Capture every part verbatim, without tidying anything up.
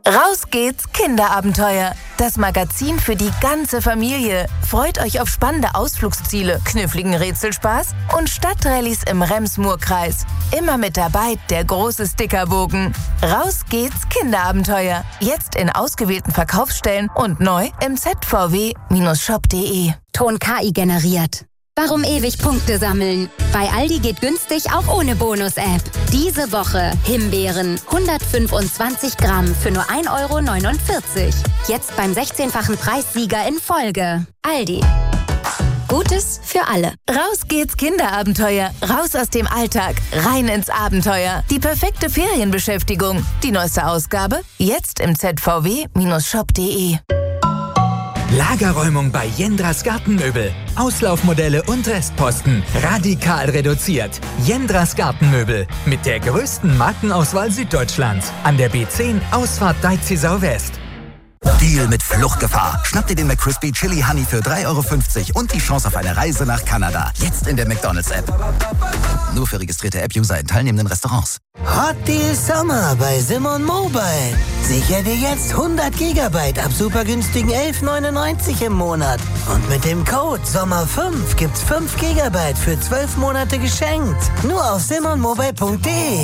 Raus geht's, Kinderabenteuer. Das Magazin für die ganze Familie. Freut euch auf spannende Ausflugsziele, kniffligen Rätselspaß und Stadtrallyes im Rems-Murr-Kreis. Immer mit dabei der große Stickerbogen. Raus geht's, Kinderabenteuer. Jetzt in ausgewählten Verkaufsstellen und neu im z v w Shop punkt de. Ton K I generiert. Warum ewig Punkte sammeln? Bei Aldi geht günstig auch ohne Bonus-App. Diese Woche Himbeeren hundertfünfundzwanzig Gramm für nur ein Euro neunundvierzig. Jetzt beim sechzehnfachen Preissieger in Folge. Aldi. Gutes für alle. Raus geht's, Kinderabenteuer. Raus aus dem Alltag. Rein ins Abenteuer. Die perfekte Ferienbeschäftigung. Die neueste Ausgabe? Jetzt im z v w Shop punkt de. Lagerräumung bei Jendras Gartenmöbel. Auslaufmodelle und Restposten radikal reduziert. Jendras Gartenmöbel mit der größten Markenauswahl Süddeutschlands. An der B zehn Ausfahrt Deizisau West. Deal mit Fluchtgefahr. Schnapp dir den McCrispy Chili Honey für drei Euro fünfzig und die Chance auf eine Reise nach Kanada. Jetzt in der McDonald's-App. Nur für registrierte App-User in teilnehmenden Restaurants. Hot Deal Sommer bei Simon Mobile. Sicher dir jetzt hundert Gigabyte ab super günstigen elf neunundneunzig im Monat. Und mit dem Code Sommer fünf gibt's fünf Gigabyte für zwölf Monate geschenkt. Nur auf simon mobile punkt de.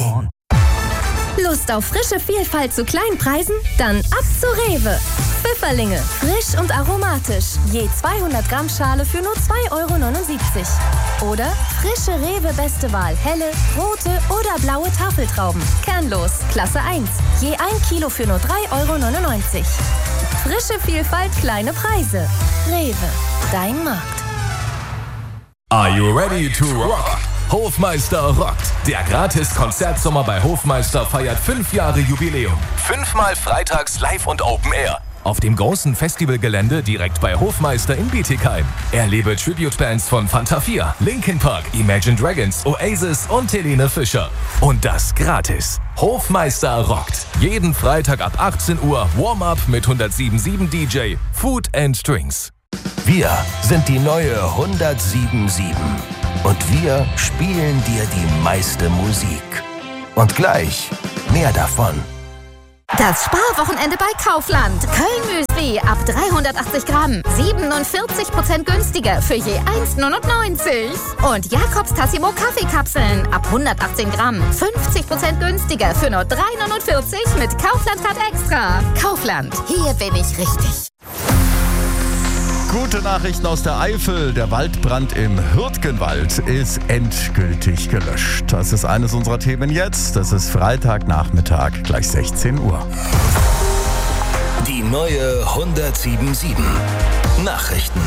Lust auf frische Vielfalt zu kleinen Preisen? Dann ab zu Rewe. Pfifferlinge, frisch und aromatisch. Je zweihundert Gramm Schale für nur zwei Euro neunundsiebzig. Oder frische Rewe Beste Wahl, helle, rote oder blaue Tafeltrauben. Kernlos, Klasse eins. Je ein Kilo für nur drei Euro neunundneunzig. Frische Vielfalt, kleine Preise. Rewe, dein Markt. Are you ready to rock? Hofmeister rockt. Der Gratis-Konzertsommer bei Hofmeister feiert fünf Jahre Jubiläum. Fünfmal freitags live und Open Air. Auf dem großen Festivalgelände direkt bei Hofmeister in Bietigheim. Erlebe Tribute-Bands von Fanta vier, Linkin Park, Imagine Dragons, Oasis und Helene Fischer. Und das gratis. Hofmeister rockt. Jeden Freitag ab achtzehn Uhr Warm-Up mit hundertsieben Komma sieben D J, Food and Drinks. Wir sind die neue hundertsieben Komma sieben. Und wir spielen dir die meiste Musik. Und gleich mehr davon. Das Sparwochenende bei Kaufland. Köln-Müsli ab dreihundertachtzig Gramm. siebenundvierzig Prozent günstiger für je eins neunundneunzig. Und Jakobs Tassimo Kaffeekapseln ab hundertachtzehn Gramm. fünfzig Prozent günstiger für nur drei neunundvierzig mit Kaufland-Card Extra. Kaufland, hier bin ich richtig. Gute Nachrichten aus der Eifel. Der Waldbrand im Hürtgenwald ist endgültig gelöscht. Das ist eines unserer Themen jetzt. Das ist Freitagnachmittag, gleich sechzehn Uhr. Die neue hundertsieben Komma sieben. Nachrichten.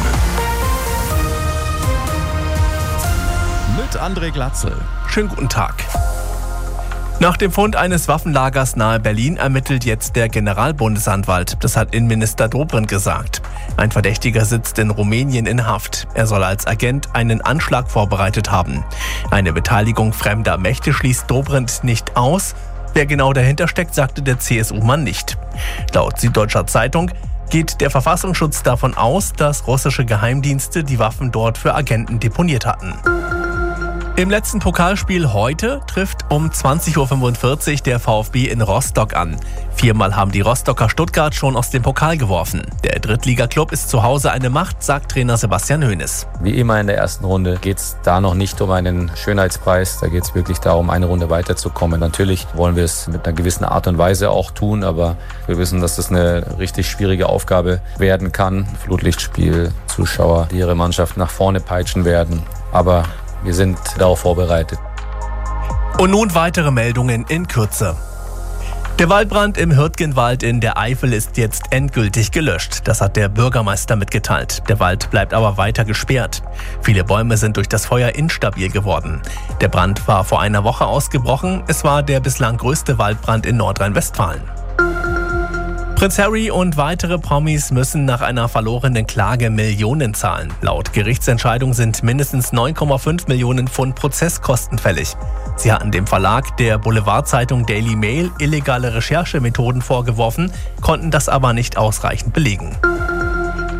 Mit André Glatzel. Schönen guten Tag. Nach dem Fund eines Waffenlagers nahe Berlin ermittelt jetzt der Generalbundesanwalt. Das hat Innenminister Dobrindt gesagt. Ein Verdächtiger sitzt in Rumänien in Haft. Er soll als Agent einen Anschlag vorbereitet haben. Eine Beteiligung fremder Mächte schließt Dobrindt nicht aus. Wer genau dahinter steckt, sagte der C S U-Mann nicht. Laut Süddeutscher Zeitung geht der Verfassungsschutz davon aus, dass russische Geheimdienste die Waffen dort für Agenten deponiert hatten. Im letzten Pokalspiel heute trifft um zwanzig Uhr fünfundvierzig der VfB in Rostock an. Viermal haben die Rostocker Stuttgart schon aus dem Pokal geworfen. Der Drittligaklub ist zu Hause eine Macht, sagt Trainer Sebastian Hoeneß. Wie immer in der ersten Runde geht es da noch nicht um einen Schönheitspreis. Da geht es wirklich darum, eine Runde weiterzukommen. Natürlich wollen wir es mit einer gewissen Art und Weise auch tun, aber wir wissen, dass das eine richtig schwierige Aufgabe werden kann. Flutlichtspiel, Zuschauer, die ihre Mannschaft nach vorne peitschen werden. Aber wir sind darauf vorbereitet. Und nun weitere Meldungen in Kürze. Der Waldbrand im Hürtgenwald in der Eifel ist jetzt endgültig gelöscht. Das hat der Bürgermeister mitgeteilt. Der Wald bleibt aber weiter gesperrt. Viele Bäume sind durch das Feuer instabil geworden. Der Brand war vor einer Woche ausgebrochen. Es war der bislang größte Waldbrand in Nordrhein-Westfalen. Prinz Harry und weitere Promis müssen nach einer verlorenen Klage Millionen zahlen. Laut Gerichtsentscheidung sind mindestens neun Komma fünf Millionen Pfund Prozesskosten fällig. Sie hatten dem Verlag der Boulevardzeitung Daily Mail illegale Recherchemethoden vorgeworfen, konnten das aber nicht ausreichend belegen.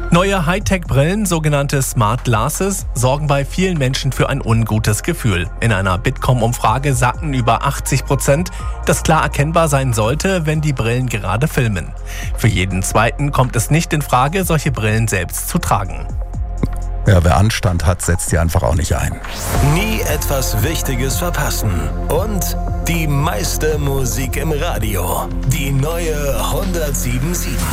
Neue Hightech-Brillen, sogenannte Smart Glasses, sorgen bei vielen Menschen für ein ungutes Gefühl. In einer Bitkom-Umfrage sagten über achtzig Prozent, dass klar erkennbar sein sollte, wenn die Brillen gerade filmen. Für jeden Zweiten kommt es nicht in Frage, solche Brillen selbst zu tragen. Ja, wer Anstand hat, setzt die einfach auch nicht ein. Nie etwas Wichtiges verpassen. Und die meiste Musik im Radio. Die neue hundertsieben Komma sieben.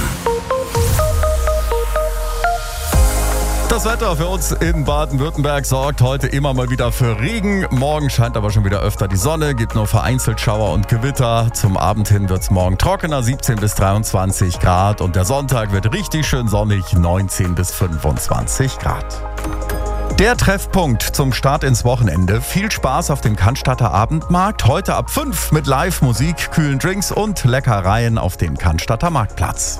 Das Wetter für uns in Baden-Württemberg sorgt heute immer mal wieder für Regen. Morgen scheint aber schon wieder öfter die Sonne, gibt nur vereinzelt Schauer und Gewitter. Zum Abend hin wird es morgen trockener, siebzehn bis dreiundzwanzig Grad. Und der Sonntag wird richtig schön sonnig, neunzehn bis fünfundzwanzig Grad. Der Treffpunkt zum Start ins Wochenende. Viel Spaß auf dem Cannstatter Abendmarkt. Heute ab fünf mit Live-Musik, kühlen Drinks und Leckereien auf dem Cannstatter Marktplatz.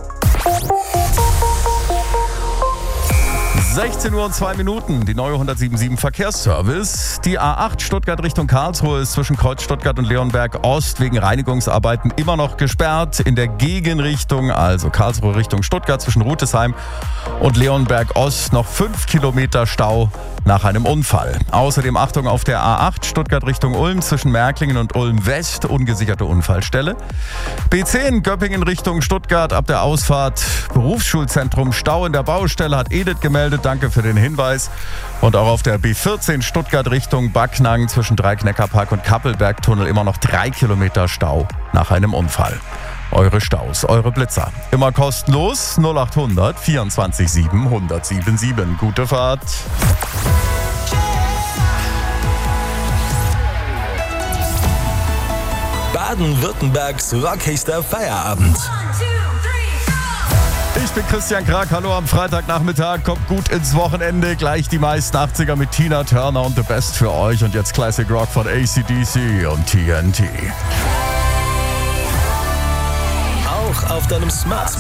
sechzehn Uhr und zwei Minuten, die neue hundertsieben Komma sieben Verkehrsservice. Die A acht Stuttgart Richtung Karlsruhe ist zwischen Kreuz Stuttgart und Leonberg Ost wegen Reinigungsarbeiten immer noch gesperrt. In der Gegenrichtung, also Karlsruhe Richtung Stuttgart zwischen Rutesheim und Leonberg Ost noch fünf Kilometer Stau nach einem Unfall. Außerdem Achtung auf der A acht Stuttgart Richtung Ulm zwischen Märklingen und Ulm West, ungesicherte Unfallstelle. B zehn Göppingen Richtung Stuttgart ab der Ausfahrt Berufsschulzentrum Stau in der Baustelle, hat Edith gemeldet. Danke für den Hinweis. Und auch auf der B vierzehn Stuttgart Richtung Backnang zwischen Dreikneckerpark und Kappelbergtunnel immer noch drei Kilometer Stau nach einem Unfall. Eure Staus, eure Blitzer. Immer kostenlos. null acht hundert vierundzwanzig sieben hundertsieben sieben. Gute Fahrt. Baden-Württembergs rockigster Feierabend. Ich bin Christian Krag, hallo am Freitagnachmittag, kommt gut ins Wochenende, gleich die meisten achtziger mit Tina Turner und The Best für euch und jetzt Classic Rock von A C D C und T N T. Auch auf deinem Smart